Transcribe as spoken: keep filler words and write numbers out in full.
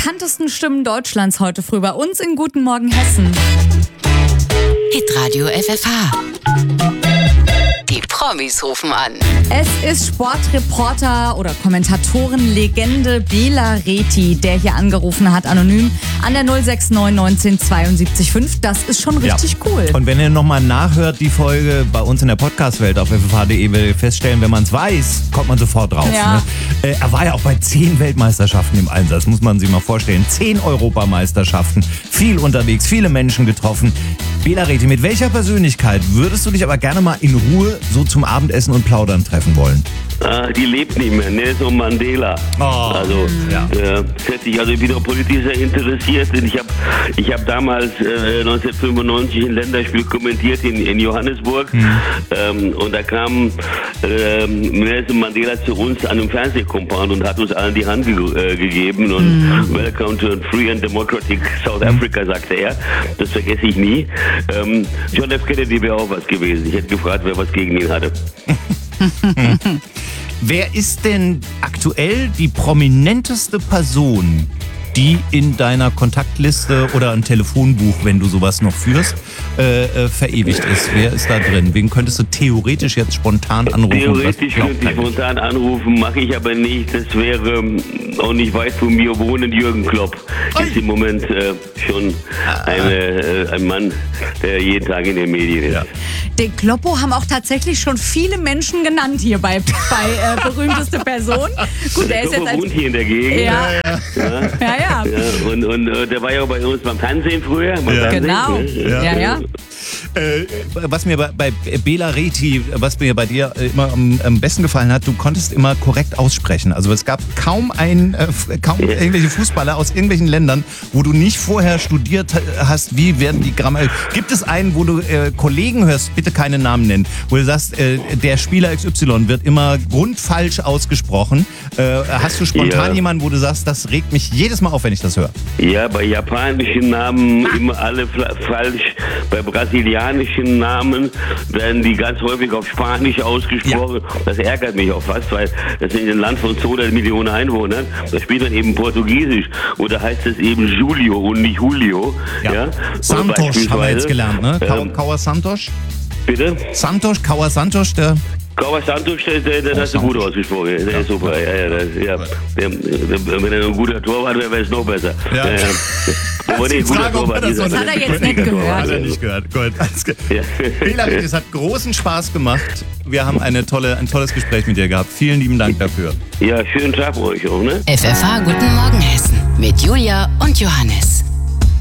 bekanntesten Stimmen Deutschlands heute früh bei uns in Guten Morgen Hessen. Hitradio F F H. Die Promis rufen an. Es ist Sportreporter oder Kommentatorenlegende Bela Reti, der hier angerufen hat, anonym, an der null sechs neun neunzehn zweiundsiebzig fünf. Das ist schon richtig ja. cool. Und wenn ihr nochmal nachhört, die Folge bei uns in der Podcast-Welt auf f f h punkt d e, werdet ihr feststellen, wenn man es weiß, kommt man sofort drauf. Ja. Ne? Äh, er war ja auch bei zehn Weltmeisterschaften im Einsatz, muss man sich mal vorstellen. Zehn Europameisterschaften, viel unterwegs, viele Menschen getroffen. Bela Reti, mit welcher Persönlichkeit würdest du dich aber gerne mal in Ruhe so zum Abendessen und Plaudern treffen wollen? Ah, die lebt nicht mehr, Nelson Mandela. Oh, also, ja. äh, das hätte ich also wieder politisch sehr interessiert. Ich habe ich hab damals äh, neunzehnhundertfünfundneunzig ein Länderspiel kommentiert in, in Johannesburg. Mhm. Ähm, und da kam äh, Nelson Mandela zu uns an einem Fernsehkompound und hat uns allen die Hand ge äh, gegeben. Und mhm. Welcome to a free and democratic South Africa, sagte er. Das vergesse ich nie. Ähm, John F. Kennedy wäre auch was gewesen. Ich hätte gefragt, wer was gegen ihn hatte. Wer ist denn aktuell die prominenteste Person, die in deiner Kontaktliste oder im Telefonbuch, wenn du sowas noch führst, äh, äh, verewigt ist? Wer ist da drin? Wen könntest du theoretisch jetzt spontan anrufen? Theoretisch könnte ich spontan anrufen, mache ich aber nicht. Das wäre auch nicht weit von mir wohnend Jürgen Klopp. Ist im Moment äh, schon eine, äh, ein Mann, der jeden Tag in den Medien ist. Ja. Den Kloppo haben auch tatsächlich schon viele Menschen genannt hier bei, bei äh, berühmteste Person. Gut, der ist jetzt als wohnt hier in der Gegend. Ja, ja, ja. ja, ja. ja und und äh, der war ja auch bei uns beim Fernsehen früher. Beim ja. Fernsehen, genau. Ne? Ja, ja. ja. Äh, was mir bei, bei Bela Reti, was mir bei dir immer am, am besten gefallen hat, du konntest immer korrekt aussprechen. Also es gab kaum ein, äh, kaum ja. irgendwelche Fußballer aus irgendwelchen Ländern, wo du nicht vorher studiert hast, wie werden die Grammar. Gibt es einen, wo du äh, Kollegen hörst, bitte keine Namen nennen, wo du sagst, äh, der Spieler X Y wird immer grundfalsch ausgesprochen. Äh, hast du spontan ja. jemanden, wo du sagst, das regt mich jedes Mal auf, wenn ich das höre? Ja, bei japanischen Namen immer alle falsch. Bei brasilianischen Namen werden die ganz häufig auf Spanisch ausgesprochen. Ja. Das ärgert mich auch fast, weil das ist ein Land von zweihundert Millionen Einwohnern. Da spielt man eben Portugiesisch. Oder heißt es eben Julio und nicht Julio. Ja. Ja? Santos haben wir jetzt gelernt, ne? Ähm, Cauã Santos? Bitte? Santos, Cauã Santos, der... Cauã Santos, der, der, der hast du gut ausgesprochen. Der ja. ist super. Ja, ja, das, ja. Der, der, wenn er ein guter Torwart wäre, wäre es noch besser. Ja. Ja, ja. Das, die Frage, ob das, das hat er jetzt nicht gehört. Hat er nicht gehört. Gut. Ja. Bela Reti, es hat großen Spaß gemacht. Wir haben eine tolle, ein tolles Gespräch mit dir gehabt. Vielen lieben Dank dafür. Ja, schönen Tag euch auch. Ne? F F H Guten Morgen Hessen mit Julia und Johannes.